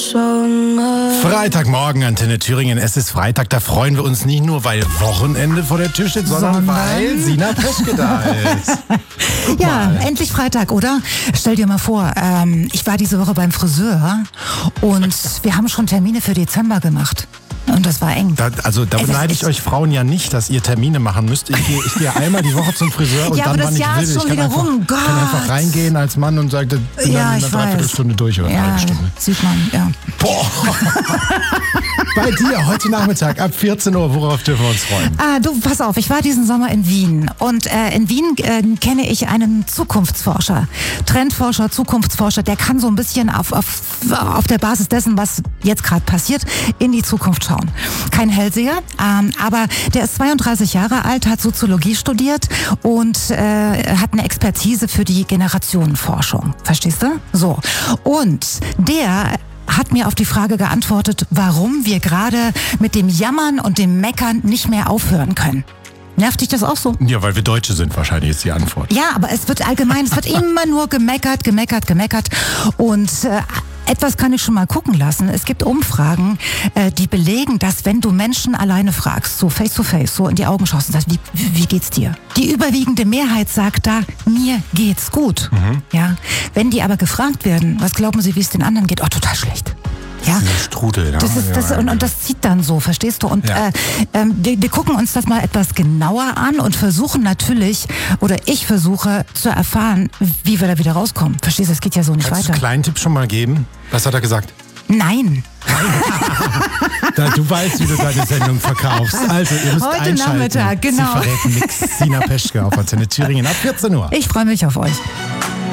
Freitagmorgen, Antenne Thüringen. Es ist Freitag, da freuen wir uns nicht nur, weil Wochenende vor der Tür steht, sondern weil Sina Peschke da ist. Ja, endlich Freitag, oder? Stell dir mal vor, ich war diese Woche beim Friseur und wir haben schon Termine für Dezember gemacht. Und das war eng. Da beneide ich euch Frauen ja nicht, dass ihr Termine machen müsst. Ich gehe einmal die Woche zum Friseur und ja, dann, wann ich Jahr will. Ich kann einfach reingehen als Mann und sage, bin dann in einer Dreiviertelstunde durch oder eine halbe Stunde. Sieht man, ja. Boah. Bei dir heute Nachmittag ab 14 Uhr, worauf dürfen wir uns freuen? Du, pass auf, ich war diesen Sommer in Wien und in Wien kenne ich einen Zukunftsforscher, Trendforscher, Zukunftsforscher, der kann so ein bisschen auf der Basis dessen, was jetzt gerade passiert, in die Zukunft schauen. Kein Hellseher, aber der ist 32 Jahre alt, hat Soziologie studiert und hat eine Expertise für die Generationenforschung. Verstehst du? So. Und der hat mir auf die Frage geantwortet, warum wir gerade mit dem Jammern und dem Meckern nicht mehr aufhören können. Nervt dich das auch so? Ja, weil wir Deutsche sind wahrscheinlich ist die Antwort. Ja, aber es wird immer nur gemeckert. Und etwas kann ich schon mal gucken lassen. Es gibt Umfragen, die belegen, dass wenn du Menschen alleine fragst, so face to face, so in die Augen schaust und sagst, wie geht's dir? Die überwiegende Mehrheit sagt da, mir geht's gut. Mhm. Ja. Wenn die aber gefragt werden, was glauben Sie, wie es den anderen geht? Oh, total schlecht. Ja, Strudel, ja. Und das zieht dann so, verstehst du? Und ja. Wir gucken uns das mal etwas genauer an und versuchen natürlich, oder ich versuche zu erfahren, wie wir da wieder rauskommen. Verstehst du, es geht ja so nicht weiter. Kannst du einen kleinen Tipp schon mal geben? Was hat er gesagt? Nein. Du weißt, wie du deine Sendung verkaufst. Also, ihr müsst heute einschalten. Nachmittag, genau. Sie verrät nix. Sina Peschke auf Antenne Thüringen ab 14 Uhr. Ich freue mich auf euch.